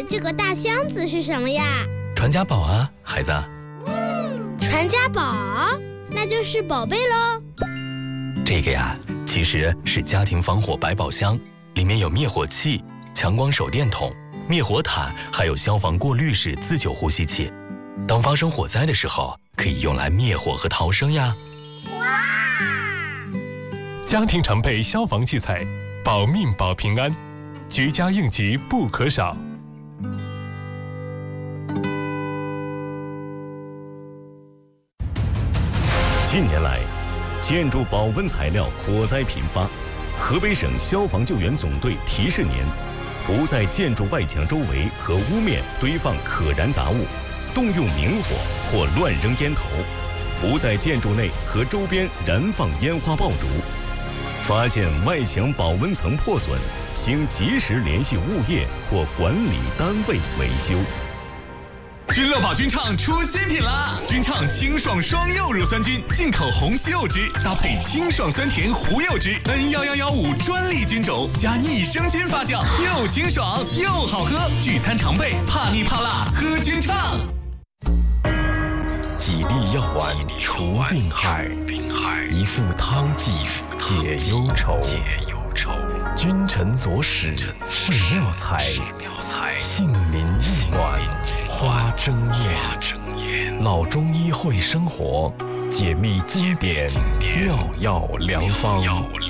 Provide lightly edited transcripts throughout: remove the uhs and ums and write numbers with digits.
的这个大箱子是什么呀？ 传家宝啊，孩子。 传家宝，那就是宝贝喽。 这个呀，其实是家庭防火百宝箱，里面有灭火器、强光手电筒、灭火毯，还有消防过滤式自救呼吸器。当发生火灾的时候，可以用来灭火和逃生呀。 哇！ 家庭常备消防器材，保命保平安，居家应急不可少。 近年来，建筑保温材料火灾频发，河北省消防救援总队提示您：不在建筑外墙周围和屋面堆放可燃杂物，动用明火或乱扔烟头；不在建筑内和周边燃放烟花爆竹。发现外墙保温层破损，请及时联系物业或管理单位维修。 君乐宝菌畅出新品啦！菌畅清爽双柚乳酸菌，进口红西柚汁搭配清爽酸甜胡柚汁 N11115专利菌种，加益生菌发酵，又清爽又好喝。聚餐常备，怕腻怕辣喝菌畅。 几粒药丸除病害，一副汤剂解忧愁。君臣佐使是妙才，杏林日暖花争艳。老中医会生活，解密经典妙药良方。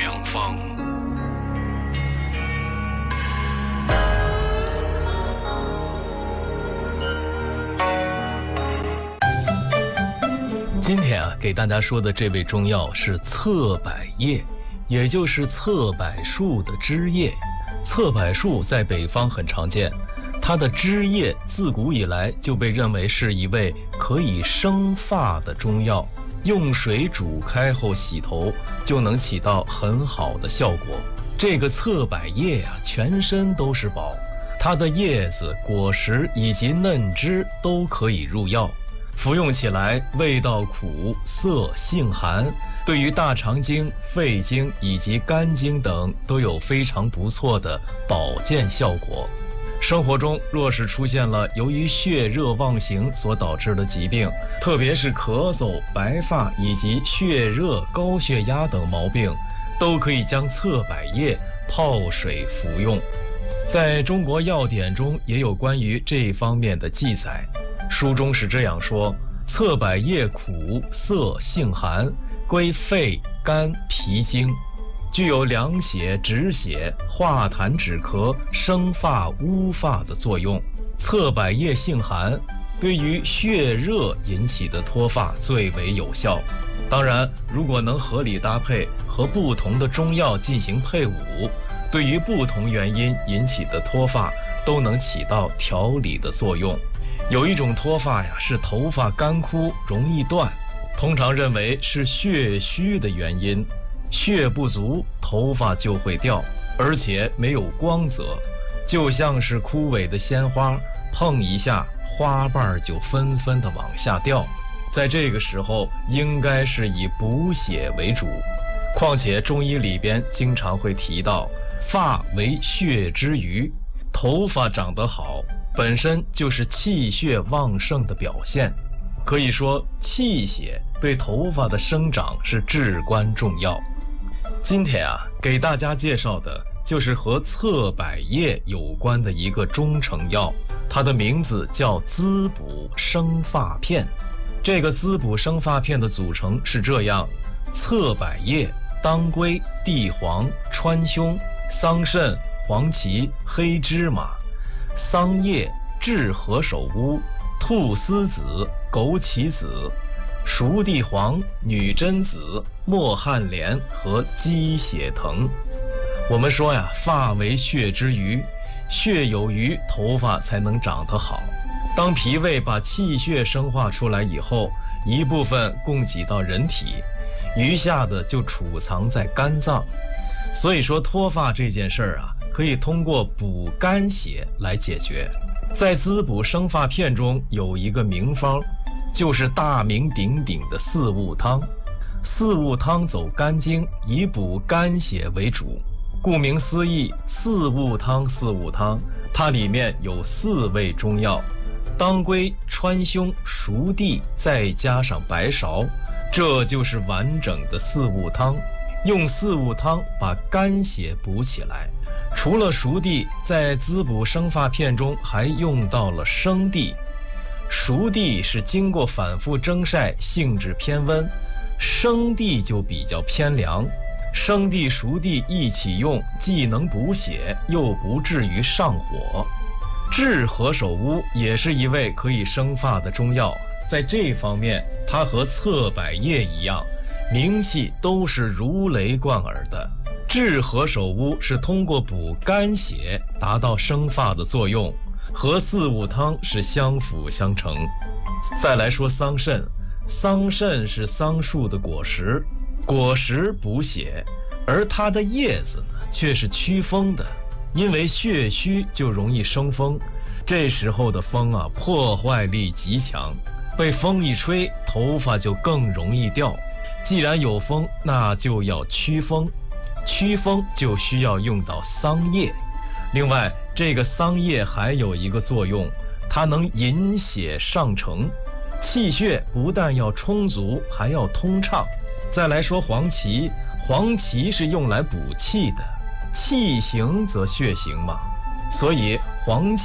今天啊，给大家说的这味中药是侧柏叶，也就是侧柏树的枝叶。侧柏树在北方很常见，它的枝叶自古以来就被认为是一味可以生发的中药，用水煮开后洗头就能起到很好的效果。这个侧柏叶啊，全身都是宝，它的叶子、果实以及嫩枝都可以入药。服用起来味道苦涩性寒，对于大肠经、肺经以及肝经等都有非常不错的保健效果。生活中若是出现了由于血热妄行所导致的疾病，特别是咳嗽、白发以及血热、高血压等毛病，都可以将侧柏叶泡水服用。在中国药典中也有关于这方面的记载，书中是这样说：侧柏叶苦涩性寒，归肺肝脾经，具有凉血止血、化痰止咳、生发乌发的作用。侧柏叶性寒，对于血热引起的脱发最为有效。当然，如果能合理搭配和不同的中药进行配伍，对于不同原因引起的脱发都能起到调理的作用。有一种脱发呀，是头发干枯容易断，通常认为是血虚的原因，血不足，头发就会掉，而且没有光泽，就像是枯萎的鲜花，碰一下花瓣就纷纷的往下掉。在这个时候，应该是以补血为主。况且中医里边经常会提到，发为血之余，头发长得好本身就是气血旺盛的表现，可以说气血对头发的生长是至关重要。今天啊，给大家介绍的就是和侧柏叶有关的一个中成药，它的名字叫滋补生发片。这个滋补生发片的组成是这样：侧柏叶、当归、地黄、川芎、桑葚、黄芪、黑芝麻、桑叶、炙何首乌、菟丝子、枸杞子、熟地黄、女贞子、墨旱莲和鸡血藤。我们说呀，发为血之余，血有余，头发才能长得好。当脾胃把气血生化出来以后，一部分供给到人体，余下的就储藏在肝脏。所以说脱发这件事儿啊，可以通过补肝血来解决。在滋补生发片中有一个名方，就是大名鼎鼎的四物汤。四物汤走肝经，以补肝血为主。顾名思义，四物汤它里面有4味中药：当归、川芎、熟地，再加上白芍，这就是完整的四物汤。用四物汤把肝血补起来。除了熟地，在滋补生发片中还用到了生地。熟地是经过反复蒸晒，性质偏温，生地就比较偏凉。生地、熟地一起用，既能补血，又不至于上火。炙何首乌也是一味可以生发的中药，在这方面，它和侧柏叶一样，名气都是如雷贯耳的。炙何首乌是通过补肝血达到生发的作用，和四物汤是相辅相成。再来说桑葚，桑葚是桑树的果实，果实补血，而它的叶子呢却是驱风的，因为血虚就容易生风，这时候的风啊破坏力极强，被风一吹，头发就更容易掉。既然有风，那就要驱风，驱风就需要用到桑叶。另外，这个桑叶还有一个作用，它能引血上承，气血不但要充足，还要通畅。再来说黄芪，黄芪是用来补气的，气行则血行嘛，所以黄芪